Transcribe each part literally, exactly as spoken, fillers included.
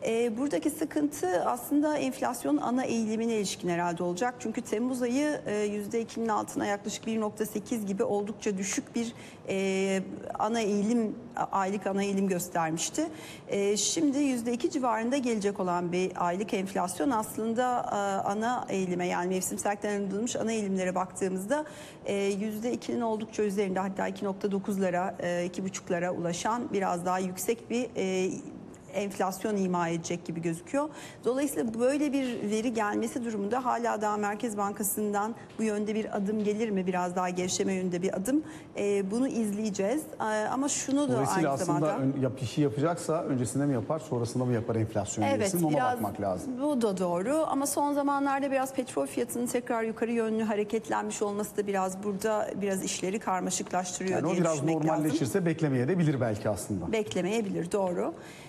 E, buradaki sıkıntı aslında enflasyonun ana eğilimine ilişkin herhalde olacak. Çünkü Temmuz ayı e, yüzde ikinin altına yaklaşık bir nokta sekiz gibi oldukça düşük bir e, ana eğilim, aylık ana eğilim göstermişti. E, şimdi yüzde iki civarında gelecek olan bir aylık enflasyon aslında e, ana eğilime, yani mevsimsellikten arındırılmış ana eğilimlere baktığımızda e, yüzde ikinin oldukça üzerinde, hatta iki nokta dokuzlara, e, iki buçuklara ulaşan biraz daha yüksek bir e, enflasyon ima edecek gibi gözüküyor. Dolayısıyla böyle bir veri gelmesi durumunda hala daha Merkez Bankası'ndan bu yönde bir adım gelir mi? Biraz daha gevşeme yönünde bir adım. Ee, bunu izleyeceğiz. Ee, ama şunu da Dolayısıyla aynı aslında zamanda... ön, yap, işi yapacaksa öncesinde mi yapar, sonrasında mı yapar enflasyon Evet, verisini? Ona biraz bakmak lazım. bu da doğru, ama son zamanlarda biraz petrol fiyatının tekrar yukarı yönlü hareketlenmiş olması da biraz burada biraz işleri karmaşıklaştırıyor Yani diye o biraz düşünmek normalleşirse lazım. beklemeye de bilir belki aslında. Beklemeyebilir, doğru.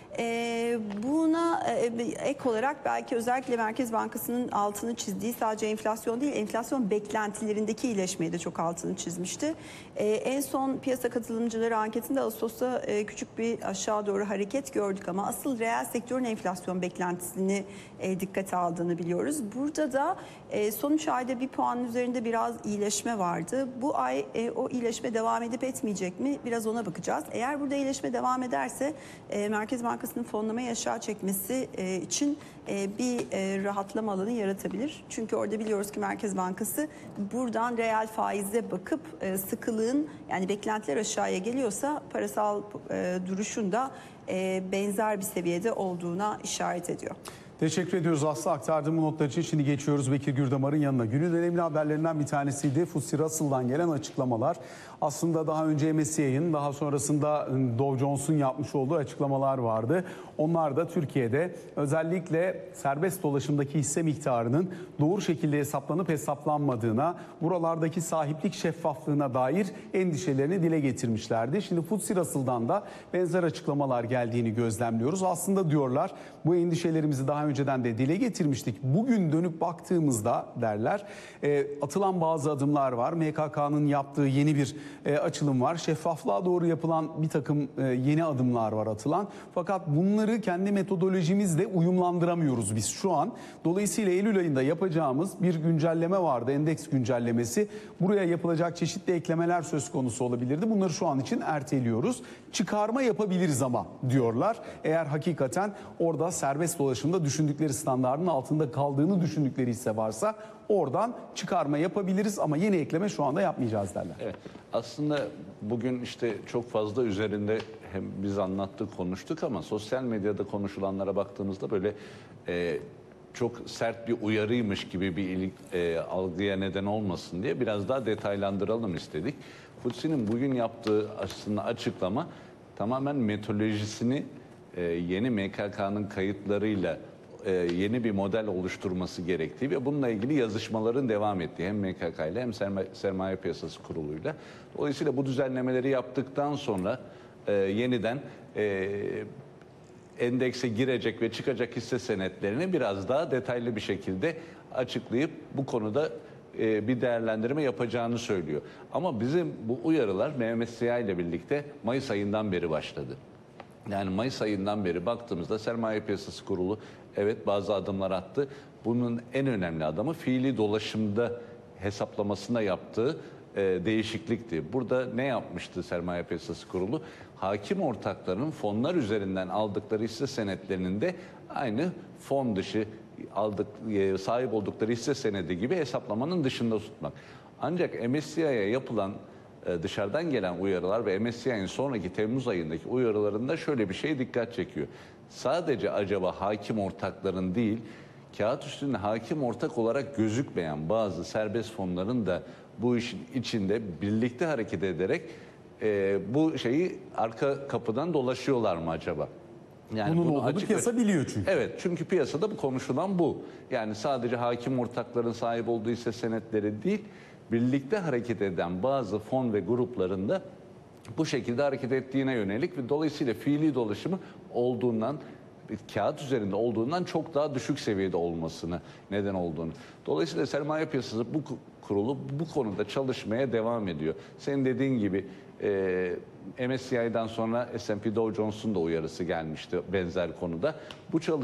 Ee, buna e, ek olarak belki özellikle Merkez Bankası'nın altını çizdiği sadece enflasyon değil, enflasyon beklentilerindeki iyileşmeyi de çok altını çizmişti. Ee, en son piyasa katılımcıları anketinde Ağustos'ta e, küçük bir aşağı doğru hareket gördük, ama asıl reel sektörün enflasyon beklentisini e, dikkate aldığını biliyoruz. Burada da e, son üç ayda bir puanın üzerinde biraz iyileşme vardı. Bu ay e, o iyileşme devam edip etmeyecek mi? Biraz ona bakacağız. Eğer burada iyileşme devam ederse e, Merkez Bankası fonlamayı aşağı çekmesi için bir rahatlama alanı yaratabilir. Çünkü orada biliyoruz ki Merkez Bankası buradan reel faize bakıp sıkılığın, yani beklentiler aşağıya geliyorsa parasal duruşun da benzer bir seviyede olduğuna işaret ediyor. Teşekkür ediyoruz Aslı, aktardığım notlar için. Şimdi geçiyoruz Bekir Gürdamar'ın yanına. Günün önemli haberlerinden bir tanesiydi F T S E Russell'dan gelen açıklamalar. Aslında daha önce M S C I'nin, daha sonrasında Dow Jones'un yapmış olduğu açıklamalar vardı. Onlar da Türkiye'de özellikle serbest dolaşımdaki hisse miktarının doğru şekilde hesaplanıp hesaplanmadığına, buralardaki sahiplik şeffaflığına dair endişelerini dile getirmişlerdi. Şimdi F T S E Russell'dan da benzer açıklamalar geldiğini gözlemliyoruz. Aslında diyorlar, bu endişelerimizi daha önceden de dile getirmiştik. Bugün dönüp baktığımızda derler, e, atılan bazı adımlar var. M K K'nın yaptığı yeni bir e, açılım var. Şeffaflığa doğru yapılan bir takım e, yeni adımlar var atılan. Fakat bunları kendi metodolojimizle uyumlandıramıyoruz biz şu an. Dolayısıyla Eylül ayında yapacağımız bir güncelleme vardı. Endeks güncellemesi. Buraya yapılacak çeşitli eklemeler söz konusu olabilirdi. Bunları şu an için erteliyoruz. Çıkarma yapabiliriz ama diyorlar. Eğer hakikaten orada serbest dolaşımda düşündükleri standardın altında kaldığını düşündükleri hisse varsa oradan çıkarma yapabiliriz, ama yeni ekleme şu anda yapmayacağız derler. Evet, aslında bugün işte çok fazla üzerinde hem biz anlattık, konuştuk, ama sosyal medyada konuşulanlara baktığımızda böyle e, çok sert bir uyarıymış gibi bir ilik, e, algıya neden olmasın diye biraz daha detaylandıralım istedik. F T S E'nin bugün yaptığı aslında açıklama tamamen metodolojisini e, yeni M K K'nın kayıtlarıyla yeni bir model oluşturması gerektiği ve bununla ilgili yazışmaların devam ettiği, hem M K K ile hem Sermaye Piyasası Kurulu'yla. Dolayısıyla bu düzenlemeleri yaptıktan sonra e, yeniden e, endekse girecek ve çıkacak hisse senetlerini biraz daha detaylı bir şekilde açıklayıp bu konuda e, bir değerlendirme yapacağını söylüyor. Ama bizim bu uyarılar M S C I ile birlikte Mayıs ayından beri başladı. Yani Mayıs ayından beri baktığımızda Sermaye Piyasası Kurulu evet bazı adımlar attı. Bunun en önemli adımı fiili dolaşımda hesaplamasında yaptığı e, değişiklikti. Burada ne yapmıştı Sermaye Piyasası Kurulu? Hakim ortaklarının fonlar üzerinden aldıkları hisse senetlerinin de aynı fon dışı aldık, e, sahip oldukları hisse senedi gibi hesaplamanın dışında tutmak. Ancak M S C I'ye yapılan dışarıdan gelen uyarılar ve M S C I'nin sonraki Temmuz ayındaki uyarılarında şöyle bir şey dikkat çekiyor. Sadece acaba hakim ortakların değil, kağıt üstünde hakim ortak olarak gözükmeyen bazı serbest fonların da bu işin içinde birlikte hareket ederek e, bu şeyi arka kapıdan dolaşıyorlar mı acaba? Yani bunun bunu olduğunu açık piyasa biliyor çünkü. Evet, çünkü piyasada bu konuşulan bu. Yani sadece hakim ortakların sahip olduğu hisse senetleri değil, birlikte hareket eden bazı fon ve grupların da bu şekilde hareket ettiğine yönelik ve dolayısıyla fiili dolaşımı olduğundan, kağıt üzerinde olduğundan çok daha düşük seviyede olmasına neden olduğunu. Dolayısıyla sermaye piyasası bu kurulu bu konuda çalışmaya devam ediyor. Senin dediğin gibi e, M S C I'den sonra S and P Dow Jones'un da uyarısı gelmişti benzer konuda. Bu